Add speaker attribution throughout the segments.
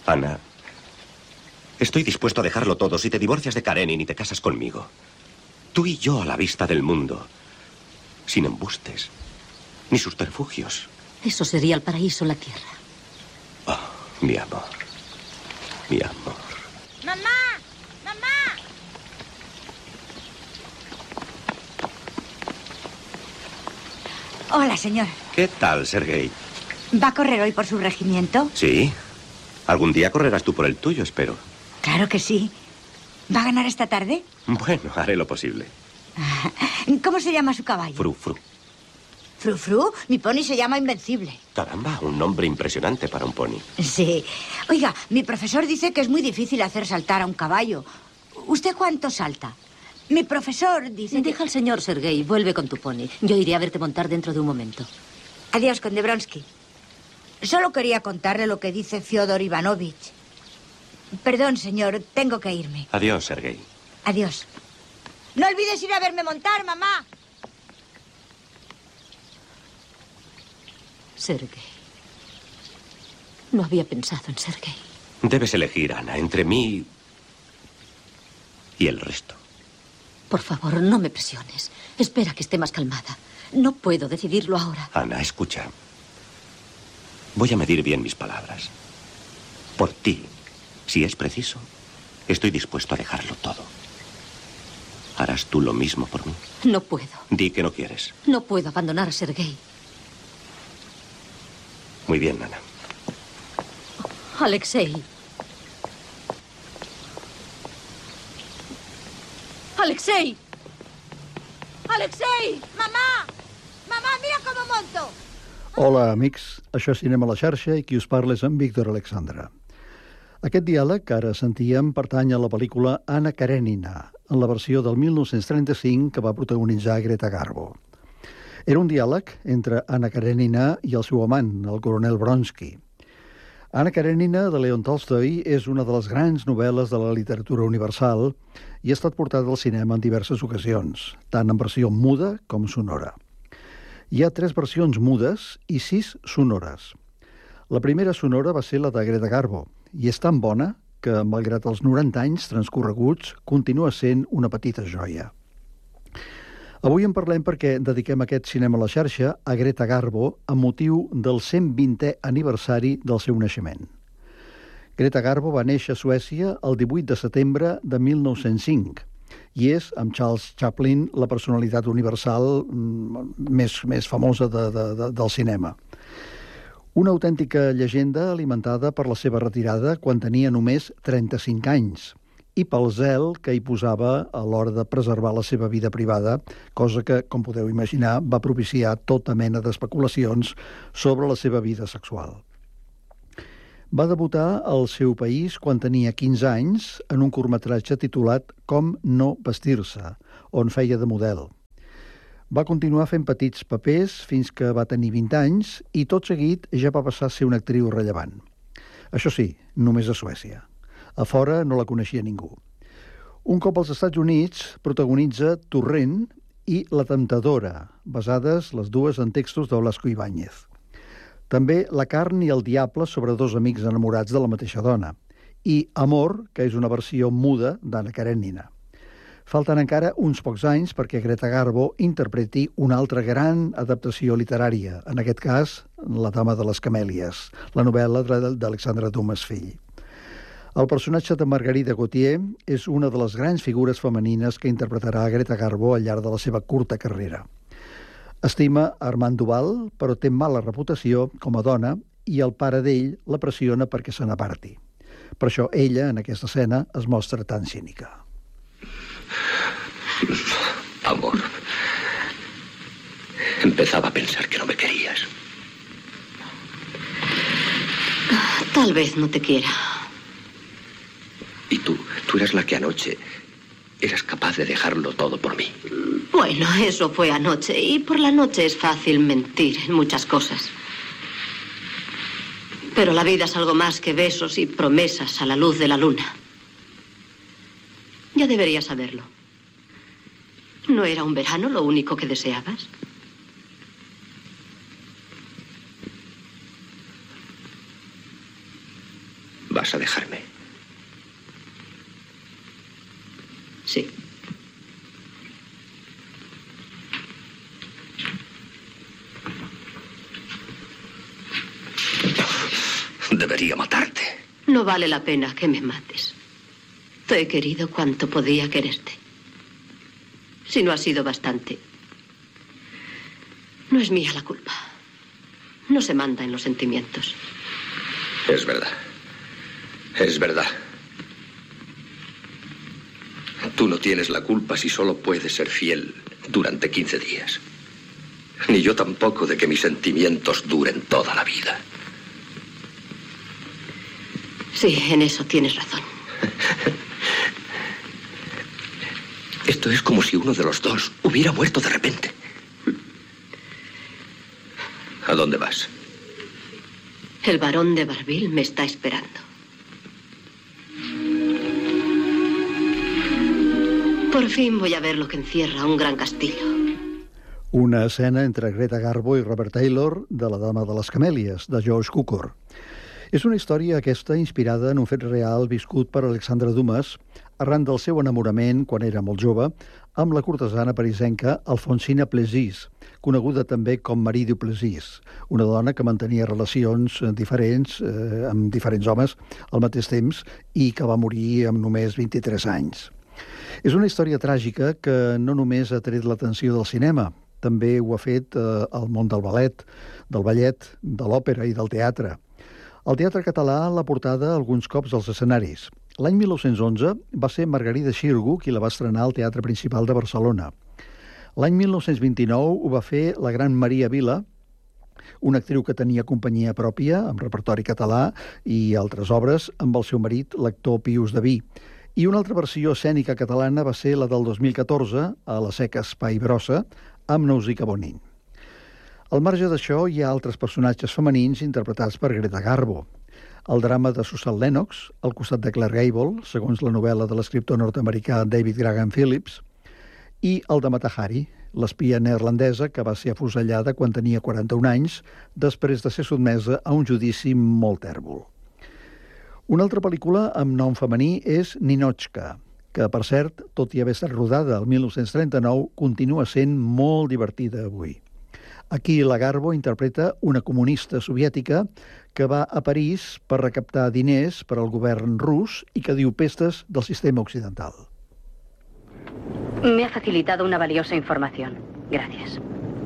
Speaker 1: Ana, estoy dispuesto a dejarlo todo si te divorcias de Karenin y te casas conmigo. Tú y yo a la vista del mundo, sin embustes, ni subterfugios.
Speaker 2: Eso sería el paraíso en la tierra.
Speaker 1: Oh, mi amor. Mi amor.
Speaker 3: ¡Mamá! ¡Mamá! Hola, señor.
Speaker 1: ¿Qué tal, Sergei?
Speaker 3: ¿Va a correr hoy por su regimiento?
Speaker 1: Sí. Algún día correrás tú por el tuyo, espero.
Speaker 3: Claro que sí. ¿Va a ganar esta tarde?
Speaker 1: Bueno, haré lo posible.
Speaker 3: ¿Cómo se llama su caballo?
Speaker 1: Fru, Fru.
Speaker 3: ¿Fru, Fru? Mi pony se llama Invencible.
Speaker 1: Caramba, un nombre impresionante para un pony.
Speaker 3: Sí. Oiga, mi profesor dice que es muy difícil hacer saltar a un caballo. ¿Usted cuánto salta? Mi profesor dice
Speaker 2: Deja al señor, Sergei. Vuelve con tu pony. Yo iré a verte montar dentro de un momento.
Speaker 3: Adiós, conde Bronsky. Solo quería contarle lo que dice Fyodor Ivanovich. Perdón, señor, tengo que irme.
Speaker 1: Adiós, Sergei.
Speaker 3: Adiós. No olvides ir a verme montar, mamá.
Speaker 2: Sergei. No había pensado en Sergei.
Speaker 1: Debes elegir, Ana, entre mí y el resto.
Speaker 2: Por favor, no me presiones. Espera que esté más calmada. No puedo decidirlo ahora.
Speaker 1: Ana, escucha. Voy a medir bien mis palabras. Por ti, si es preciso, estoy dispuesto a dejarlo todo. ¿Harás tú lo mismo por mí?
Speaker 2: No puedo.
Speaker 1: Di que no quieres.
Speaker 2: No puedo abandonar a Sergei.
Speaker 1: Muy bien, Ana.
Speaker 2: Alexei. Alexei.
Speaker 3: Alexei! Mamà! Mamà, mira com ho monto!
Speaker 4: Hola, amics. Això és Cinema a la xarxa i qui us parla és en Víctor Alexandra. Aquest diàleg que ara sentíem pertany a la pel·lícula Anna Karenina, en la versió del 1935 que va protagonitzar Greta Garbo. Era un diàleg entre Anna Karenina i el seu amant, el coronel Bronsky. Anna Karenina, de Leon Tolstoi, és una de les grans novel·les de la literatura universal i ha estat portada al cinema en diverses ocasions, tant en versió muda com sonora. Hi ha 3 versions mudes i 6 sonores. La primera sonora va ser la de Greta Garbo, i és tan bona que, malgrat els 90 anys transcorreguts, continua sent una petita joia. Avui en parlem perquè dediquem aquest cinema a la xarxa a Greta Garbo amb motiu del 120è aniversari del seu naixement. Greta Garbo va néixer a Suècia el 18 de setembre de 1905 i és, amb Charles Chaplin, la personalitat universal més famosa del cinema. Una autèntica llegenda alimentada per la seva retirada quan tenia només 35 anys i pel zel que hi posava a l'hora de preservar la seva vida privada, cosa que, com podeu imaginar, va propiciar tota mena d'especulacions sobre la seva vida sexual. Va debutar al seu país quan tenia 15 anys en un curtmetratge titulat Com no vestir-se, on feia de model. Va continuar fent petits papers fins que va tenir 20 anys i tot seguit ja va passar a ser una actriu rellevant. Això sí, només a Suècia. A fora no la coneixia ningú. Un cop als Estats Units protagonitza Torrent i La Temptadora, basades les dues en textos de Blasco Ibáñez. També La carn i el diable sobre 2 amics enamorats de la mateixa dona. I Amor, que és una versió muda d'Anna Karenina. Falten encara uns pocs anys perquè Greta Garbo interpreti una altra gran adaptació literària, en aquest cas La dama de les camèlies, la novel·la d'Alexandre Dumas fill. El personatge de Margarida Gautier és una de les grans figures femenines que interpretarà Greta Garbo al llarg de la seva curta carrera. Estima Armand Duval, però té mala reputació com a dona i el pare d'ell la pressiona perquè se n'aparti. Per això ella, en aquesta escena, es mostra tan cínica.
Speaker 5: Amor, empezaba a pensar que no me querías.
Speaker 2: Tal vez no te quiera.
Speaker 5: Y tú eras la que anoche eras capaz de dejarlo todo por mí.
Speaker 2: Bueno, eso fue anoche, y por la noche es fácil mentir en muchas cosas. Pero la vida es algo más que besos y promesas a la luz de la luna. Ya deberías saberlo. ¿No era un verano lo único que deseabas?
Speaker 5: Va. vas a dejarme.
Speaker 6: Sí.
Speaker 5: Debería matarte.
Speaker 6: No vale la pena que me mates. Te he querido cuanto podía quererte. Si no ha sido bastante, no es mía la culpa. No se manda en los sentimientos.
Speaker 5: Es verdad. Es verdad. Tú no tienes la culpa si solo puedes ser fiel durante 15 días. Ni yo tampoco de que mis sentimientos duren toda la vida.
Speaker 6: Sí, en eso tienes razón.
Speaker 5: Esto es como si uno de los dos hubiera muerto de repente. ¿A dónde vas?
Speaker 6: El barón de Barville me está esperando. Por fin voy a ver lo que encierra un gran castillo.
Speaker 4: Una escena entre Greta Garbo i Robert Taylor de La dama de les camèlies, de George Cukor. És una història aquesta inspirada en un fet real viscut per Alexandre Dumas arran del seu enamorament, quan era molt jove, amb la cortesana parisenca Alfonsina Plessis, coneguda també com Marie du Plessis, una dona que mantenia relacions diferents amb diferents homes al mateix temps i que va morir amb només 23 anys. És una història tràgica que no només ha tret l'atenció del cinema, també ho ha fet el món del ballet, de l'òpera i del teatre. El teatre català l'ha portada alguns cops als escenaris. L'any 1911 va ser Margarida Xirgu qui la va estrenar al Teatre Principal de Barcelona. L'any 1929 ho va fer la gran Maria Vila, una actriu que tenia companyia pròpia, amb repertori català i altres obres, amb el seu marit, l'actor Pius Daví. I una altra versió escènica catalana va ser la del 2014, a la Seca Espai Brossa, amb Nausica Bonin. Al marge d'això, hi ha altres personatges femenins interpretats per Greta Garbo. El drama de Susan Lennox, al costat de Claire Gable, segons la novel·la de l'escriptor nord-americà David Graham Phillips, i el de Mata Hari, l'espia neerlandesa que va ser afusellada quan tenia 41 anys, després de ser sotmesa a un judici molt tèrbol. Una altra pel·lícula amb nom femení és Ninotchka, que, per cert, tot i haver estat rodada el 1939, continua sent molt divertida avui. Aquí la Garbo interpreta una comunista soviètica que va a París per recaptar diners per al govern rus i que diu pestes del sistema occidental.
Speaker 7: Me ha facilitado una valiosa información. Gracias.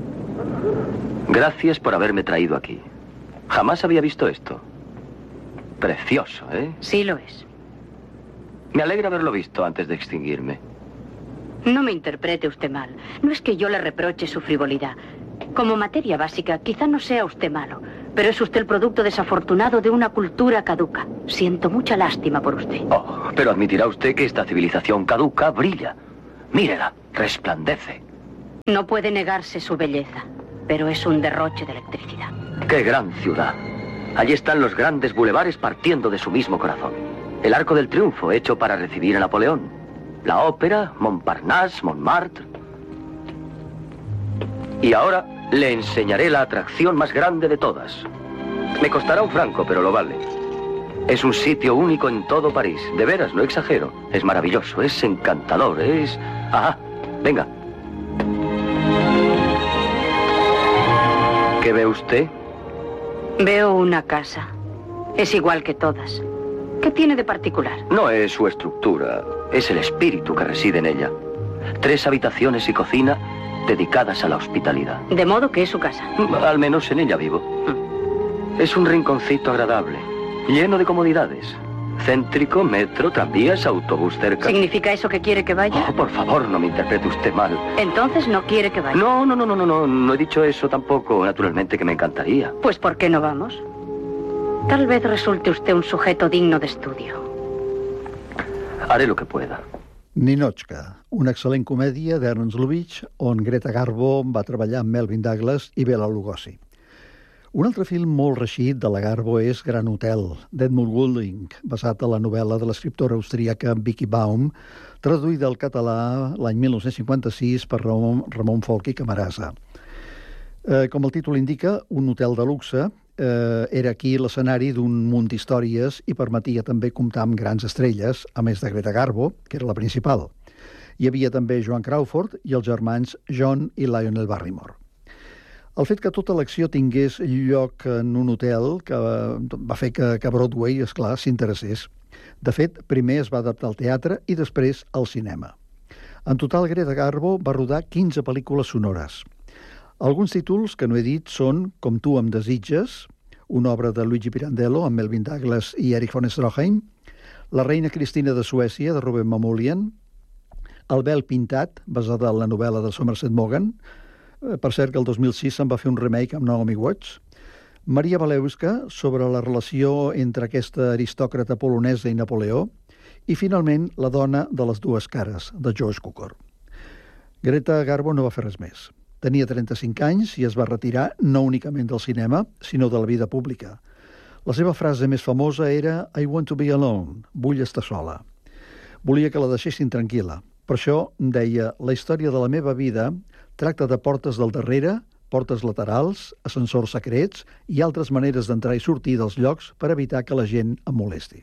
Speaker 8: Gracias por haberme traído aquí. Jamás había visto esto. Precioso, ¿eh?
Speaker 7: Sí lo es.
Speaker 8: Me alegra haberlo visto antes de extinguirme.
Speaker 7: No me interprete usted mal. No es que yo le reproche su frivolidad. Como materia básica, quizá no sea usted malo, pero es usted el producto desafortunado de una cultura caduca. Siento mucha lástima por usted.
Speaker 8: Oh, pero admitirá usted que esta civilización caduca brilla. Mírela, resplandece.
Speaker 7: No puede negarse su belleza, pero es un derroche de electricidad.
Speaker 8: ¡Qué gran ciudad! Allí están los grandes bulevares partiendo de su mismo corazón. El Arco del Triunfo, hecho para recibir a Napoleón. La ópera, Montparnasse, Montmartre. Y ahora le enseñaré la atracción más grande de todas. Me costará un franco, pero lo vale. Es un sitio único en todo París. De veras, no exagero. Es maravilloso, es encantador, es... Ajá, venga. ¿Qué ve usted?
Speaker 7: Veo una casa. Es igual que todas. ¿Qué tiene de particular?
Speaker 8: No es su estructura, es el espíritu que reside en ella. 3 habitaciones y cocina dedicadas a la hospitalidad.
Speaker 7: De modo que es su casa.
Speaker 8: Al menos en ella vivo. Es un rinconcito agradable, lleno de comodidades. Céntrico, metro, tranvías, autobús cerca.
Speaker 7: ¿Significa eso que quiere que vaya?
Speaker 8: Oh, por favor, no me interprete usted mal.
Speaker 7: Entonces no quiere que vaya.
Speaker 8: No he dicho eso tampoco. Naturalmente que me encantaría.
Speaker 7: Pues ¿por qué no vamos? Tal vez resulte usted un sujeto digno de estudio.
Speaker 8: Haré lo que pueda.
Speaker 4: Ninotchka, una excel·lent comèdia d'Ernst Lubitsch, on Greta Garbo va treballar amb Melvyn Douglas i Bela Lugosi. Un altre film molt reeixit de la Garbo és Gran Hotel, d'Edmund Goulding, basat en la novel·la de l'escriptora austríaca Vicky Baum, traduïda al català l'any 1956 per Ramon Folch i Camarasa. Com el títol indica, un hotel de luxe era aquí l'escenari d'un munt d'històries i permetia també comptar amb grans estrelles, a més de Greta Garbo, que era la principal. Hi havia també Joan Crawford i els germans John i Lionel Barrymore. El fet que tota l'acció tingués lloc en un hotel que va fer que Broadway, esclar, s'interessés. De fet, primer es va adaptar al teatre i després al cinema. En total, Greta Garbo va rodar 15 pel·lícules sonores. Alguns títols que no he dit són Com tu em desitges, una obra de Luigi Pirandello amb Melvyn Douglas i Erich von Stroheim, La reina Cristina de Suècia, de Ruben Mamoulian, El vel pintat, basada en la novel·la de Somerset Maugham, per cert que el 2006 se'n va fer un remake amb Naomi Watts, Maria Walewska, sobre la relació entre aquesta aristòcrata polonesa i Napoleó, i finalment La dona de les dues cares, de George Cukor. Greta Garbo no va fer res més. Tenia 35 anys i es va retirar no únicament del cinema, sinó de la vida pública. La seva frase més famosa era I want to be alone, vull estar sola. Volia que la deixessin tranquil·la. Per això deia, la història de la meva vida tracta de portes del darrere, portes laterals, ascensors secrets i altres maneres d'entrar i sortir dels llocs per evitar que la gent em molesti.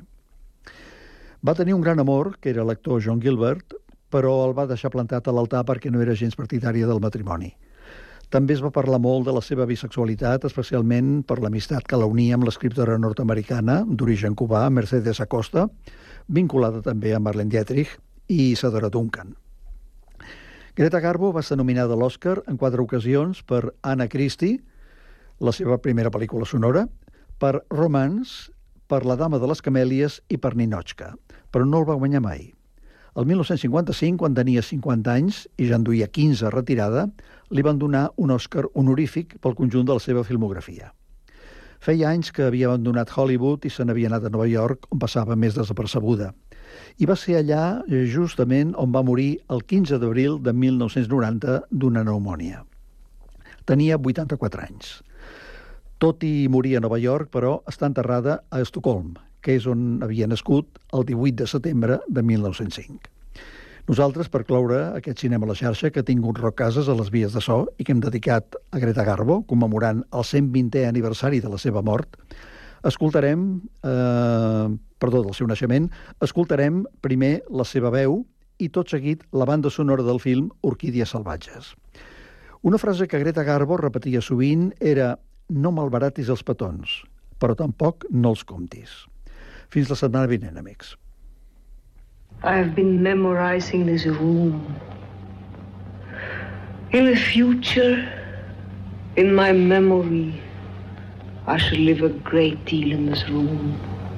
Speaker 4: Va tenir un gran amor, que era l'actor John Gilbert, però el va deixar plantat a l'altar perquè no era gens partidària del matrimoni. També es va parlar molt de la seva bisexualitat, especialment per l'amistat que la unia amb l'escriptora nord-americana d'origen cubà, Mercedes Acosta, vinculada també a Marlene Dietrich i Isadora Duncan. Greta Garbo va ser nominada a l'Oscar en 4 ocasions per Anna Christie, la seva primera pel·lícula sonora, per Romance, per La dama de les camèlies i per Ninotchka, però no el va guanyar mai. El 1955, quan tenia 50 anys i ja en duia 15 retirada, li van donar un Òscar honorífic pel conjunt de la seva filmografia. Feia anys que havia abandonat Hollywood i se n'havia anat a Nova York, on passava més desapercebuda. I va ser allà, justament, on va morir el 15 d'abril de 1990 d'una pneumònia. Tenia 84 anys. Tot i morir a Nova York, però, està enterrada a Estocolm, que és on havia nascut el 18 de setembre de 1905. Nosaltres, per cloure aquest cinema a la xarxa, que ha tingut rockcases a les vies de so i que hem dedicat a Greta Garbo, commemorant el 120è aniversari de la seva mort, escoltarem, del seu naixement, escoltarem primer la seva veu i tot seguit la banda sonora del film Orquídies salvatges. Una frase que Greta Garbo repetia sovint era no malbaratis els petons, però tampoc no els comptis. Fins la setmana vinent, amics.
Speaker 9: I've been memorizing this room. In the future, in my memory, I shall live a great deal in this room.